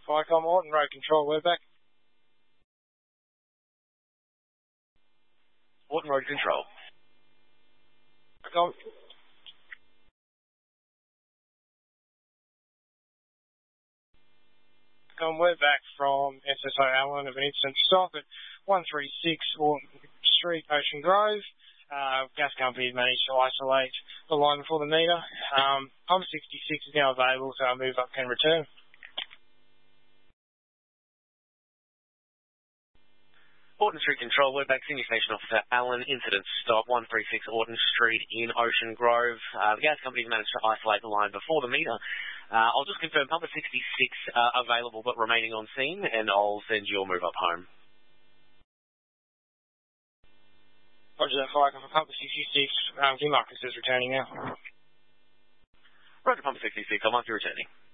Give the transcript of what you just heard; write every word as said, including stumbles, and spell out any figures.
Firecom, Orton Road Control, we're back. Orton Road Control. Go. Come, we're back from S S O Allen of an instant stop at one three six Orton Street, Ocean Grove. Uh, gas company has managed to isolate the line before the meter. Um, pump sixty-six is now available, so our move up can return. Orton Street Control, we're back. Senior Station Officer Allen, incident stop, one three six Orton Street in Ocean Grove. Uh, the gas company's managed to isolate the line before the meter. Uh, I'll just confirm pumper sixty-six uh, available but remaining on scene, and I'll send your move up home. Roger that, Firecom for pumper sixty-six. Um, Kim Marcus is returning now. Roger, pumper sixty-six, I'll mark you returning.